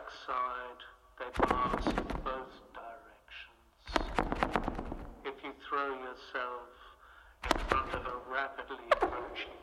backside, they pass both directions. If you throw yourself in front of a rapidly approaching